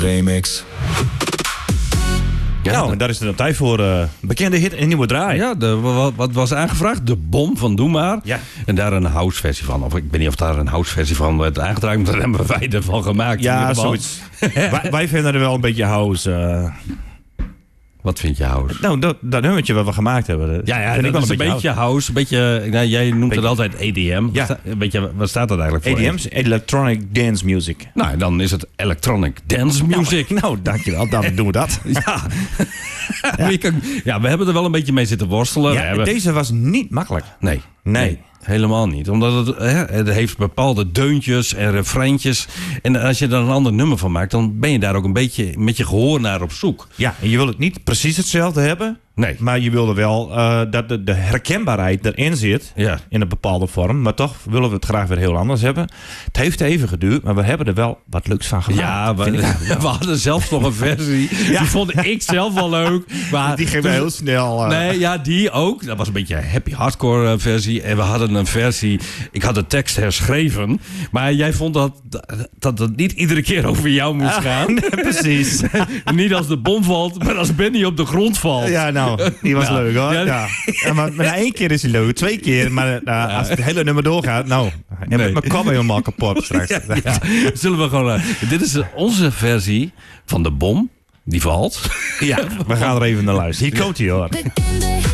Remix. Ja, nou, en daar is het dan tijd voor bekende hit en nieuwe draai. Ja, wat was aangevraagd? De Bom van Doe Maar. Ja. En daar een houseversie van. Of ik weet niet of daar een houseversie van werd aangedraaid. Maar daar hebben wij ervan gemaakt. Ja, zoiets. wij vinden er wel een beetje house. Wat vind je house? Nou, dat nummertje wat we gemaakt hebben. Ja, dat is een beetje house. Een beetje, nou, jij noemt het altijd EDM. Ja. Wat staat dat eigenlijk voor? EDM is Electronic Dance Music. Nou, dan is het Electronic Dance Music. Nou, dankjewel. Dan doen we dat. Ja, we hebben er wel een beetje mee zitten worstelen. Ja, deze was niet makkelijk. Nee. Helemaal niet. Omdat het heeft bepaalde deuntjes en refreintjes. En als je er een ander nummer van maakt, dan ben je daar ook een beetje met je gehoor naar op zoek. Ja, en je wil het niet precies hetzelfde hebben. Nee. Maar je wilde wel dat de herkenbaarheid erin zit. Ja. In een bepaalde vorm. Maar toch willen we het graag weer heel anders hebben. Het heeft even geduurd, maar we hebben er wel wat leuks van gemaakt. Ja, we hadden zelfs nog een versie. Die vond ik zelf wel leuk. Maar die ging heel snel. Nee, ja, die ook. Dat was een beetje een happy hardcore versie. En we hadden een versie. Ik had de tekst herschreven. Maar jij vond dat het niet iedere keer over jou moest gaan. Nee, precies. Niet als de bom valt, maar als Benny op de grond valt. Ja, nou, die was leuk hoor. Ja. Maar na 1 keer is hij leuk, 2 keer. Maar als het hele nummer doorgaat, nou, mijn kop helemaal kapot straks. Ja. Zullen we gewoon... dit is onze versie van de bom. Die valt. Ja, we gaan er even naar luisteren. Hier komt hij hoor.